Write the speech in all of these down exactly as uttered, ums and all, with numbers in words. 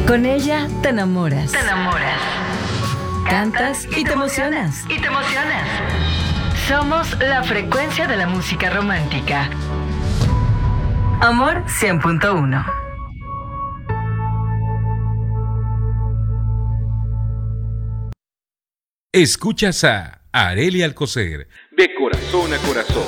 Con ella te enamoras. Te enamoras. Cantas y te emocionas. Y te emocionas. Somos la frecuencia de la música romántica. Amor cien punto uno. Escuchas a Arely Alcocer, de corazón a corazón.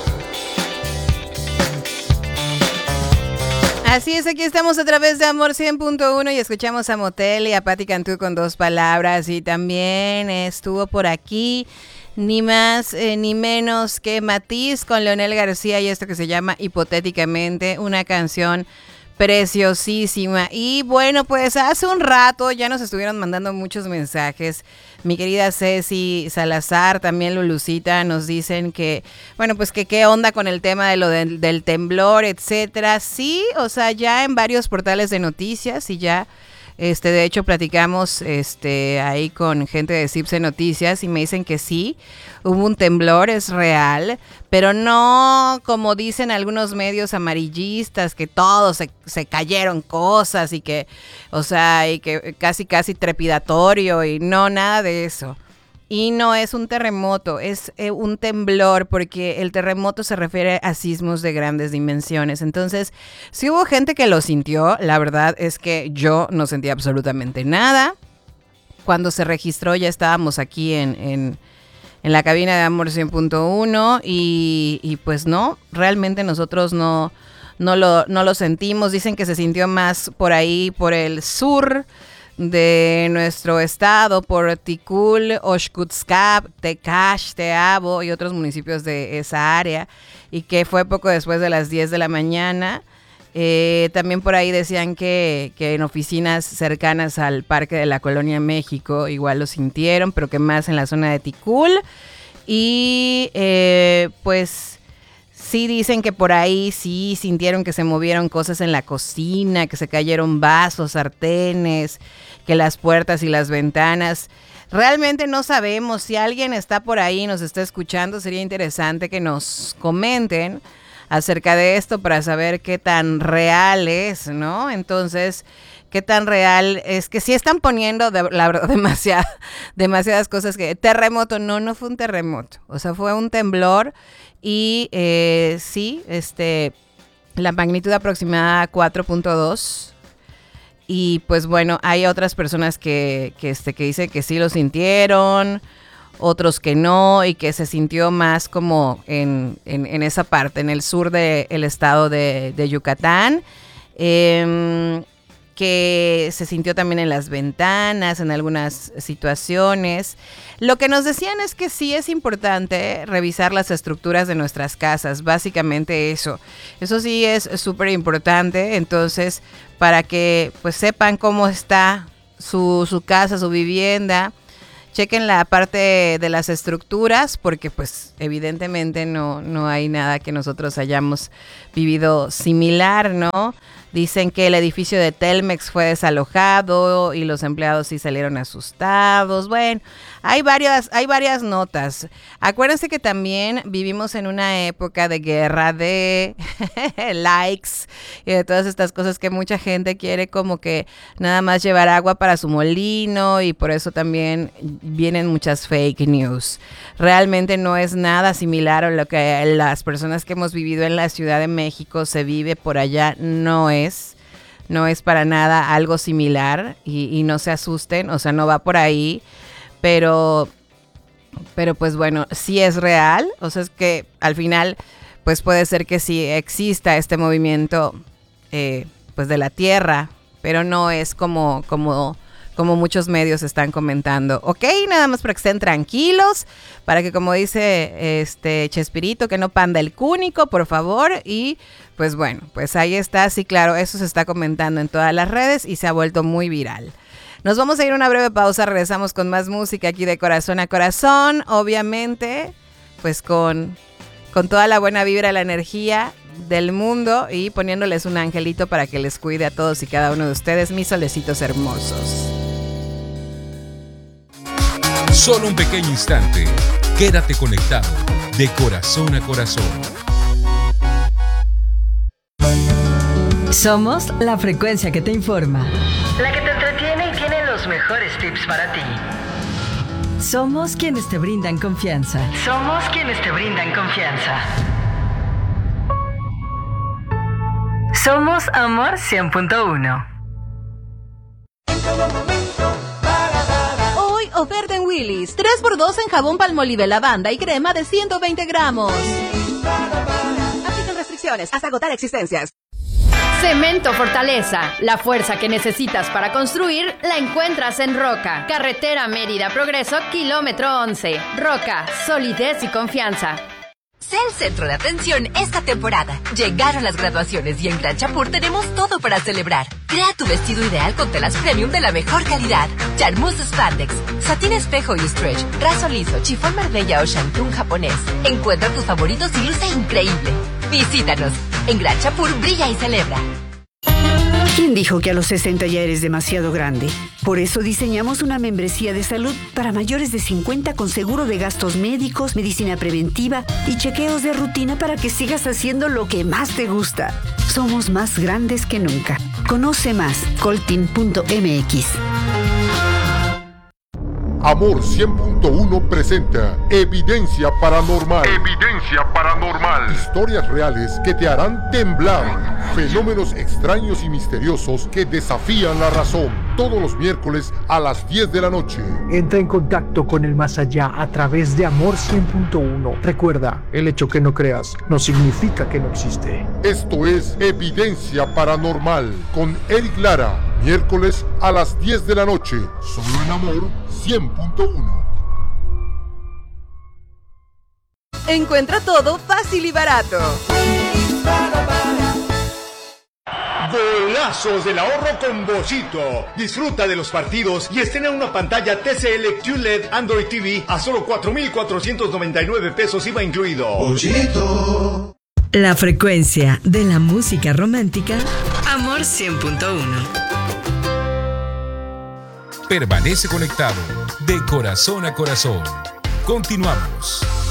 Así es, aquí estamos a través de Amor cien punto uno y escuchamos a Motel y a Patti Cantú con Dos Palabras, y también estuvo por aquí ni más eh, ni menos que Matiz con Leonel García y esto que se llama Hipotéticamente, una canción preciosísima. Y bueno, pues hace un rato ya nos estuvieron mandando muchos mensajes. Mi querida Ceci Salazar, también Lulucita, nos dicen que, bueno, pues que qué onda con el tema de lo del, del temblor, etcétera. Sí, o sea, ya en varios portales de noticias y ya, este, de hecho platicamos, este, ahí con gente de Cipse Noticias y me dicen que sí, hubo un temblor, es real, pero no como dicen algunos medios amarillistas, que todos se, se cayeron cosas y que, o sea, y que casi casi trepidatorio, y no, nada de eso. Y no es un terremoto, es eh, un temblor, porque el terremoto se refiere a sismos de grandes dimensiones. Entonces, si hubo gente que lo sintió, la verdad es que yo no sentí absolutamente nada. Cuando se registró ya estábamos aquí en, en, en la cabina de Amor cien punto uno y, y pues no, realmente nosotros no, no, lo, no lo sentimos. Dicen que se sintió más por ahí, por el sur de nuestro estado, por Tikul, Oshkutskab, Tecash, Teabo y otros municipios de esa área, y que fue poco después de las diez de la mañana. Eh, también por ahí decían que, que en oficinas cercanas al Parque de la Colonia México igual lo sintieron, pero que más en la zona de Tikul. Y eh, pues sí dicen que por ahí sí sintieron que se movieron cosas en la cocina, que se cayeron vasos, sartenes, que las puertas y las ventanas. Realmente no sabemos. Si alguien está por ahí y nos está escuchando, sería interesante que nos comenten acerca de esto para saber qué tan real es, ¿no? Entonces, qué tan real es que sí están poniendo, de, la verdad, demasiada, demasiadas cosas. Que terremoto, no, no fue un terremoto. O sea, fue un temblor. Y eh, sí, este, la magnitud aproximada cuatro punto dos. Y pues bueno, hay otras personas que, que, este, que dicen que sí lo sintieron, otros que no, y que se sintió más como en, en, en esa parte, en el sur del estado de, de Yucatán. Eh, que se sintió también en las ventanas, en algunas situaciones. Lo que nos decían es que sí es importante revisar las estructuras de nuestras casas, básicamente eso. Eso sí es súper importante, entonces, para que pues sepan cómo está su, su casa, su vivienda. Chequen la parte de las estructuras, porque pues evidentemente no, no hay nada que nosotros hayamos vivido similar, ¿no? Dicen que el edificio de Telmex fue desalojado y los empleados sí salieron asustados. Bueno, hay varias, hay varias notas. Acuérdense que también vivimos en una época de guerra de likes y de todas estas cosas que mucha gente quiere como que nada más llevar agua para su molino, y por eso también vienen muchas fake news. Realmente no es nada similar a lo que las personas que hemos vivido en la Ciudad de México se vive por allá. No es. No es para nada algo similar, y, y no se asusten, o sea, no va por ahí, pero, pero pues bueno, sí es real. O sea, es que al final pues puede ser que sí exista este movimiento eh, pues de la tierra, pero no es como, como, como muchos medios están comentando. Ok, nada más para que estén tranquilos, para que, como dice este Chespirito, que no panda el cúnico, por favor. Y pues bueno, pues ahí está, sí, claro, eso se está comentando en todas las redes y se ha vuelto muy viral. Nos vamos a ir a una breve pausa, regresamos con más música aquí de Corazón a Corazón, obviamente, pues con, con toda la buena vibra, la energía del mundo, y poniéndoles un angelito para que les cuide a todos y cada uno de ustedes, mis solecitos hermosos. Solo un pequeño instante, quédate conectado de Corazón a Corazón. Somos la frecuencia que te informa, la que te entretiene los mejores tips para ti. Somos quienes te brindan confianza. Somos quienes te brindan confianza. Somos Amor cien punto uno. Hoy oferta en Willy's. tres por dos en jabón Palmolive lavanda y crema de ciento veinte gramos. Aplican restricciones hasta agotar existencias. Cemento Fortaleza. La fuerza que necesitas para construir la encuentras en Roca. Carretera Mérida Progreso, kilómetro once. Roca, solidez y confianza. Sé el centro de atención esta temporada. Llegaron las graduaciones y en Gran Chapur tenemos todo para celebrar. Crea tu vestido ideal con telas premium de la mejor calidad. Charmuse Spandex, satín espejo y stretch, raso liso, chifón Marbella o shantung japonés. Encuentra tus favoritos y luce increíble. Visítanos. En Gran Chapur brilla y celebra. ¿Quién dijo que a los sesenta ya eres demasiado grande? Por eso diseñamos una membresía de salud para mayores de cincuenta con seguro de gastos médicos, medicina preventiva y chequeos de rutina para que sigas haciendo lo que más te gusta. Somos más grandes que nunca. Conoce más, coltin punto m x. Amor cien punto uno presenta Evidencia Paranormal. Evidencia Paranormal. Historias reales que te harán temblar. Fenómenos extraños y misteriosos que desafían la razón. Todos los miércoles a las diez de la noche. Entra en contacto con el más allá a través de Amor cien punto uno. Recuerda, el hecho que no creas no significa que no existe. Esto es Evidencia Paranormal con Eric Lara. Miércoles a las diez de la noche. Solo en Amor cien punto uno. Encuentra todo fácil y barato. Golazos del ahorro con Bollito. Disfruta de los partidos y estrena una pantalla T C L Q L E D Android T V a solo cuatro mil cuatrocientos noventa y nueve pesos I V A incluido. Bollito. La frecuencia de la música romántica. Amor cien punto uno. Permanece conectado de corazón a corazón. Continuamos.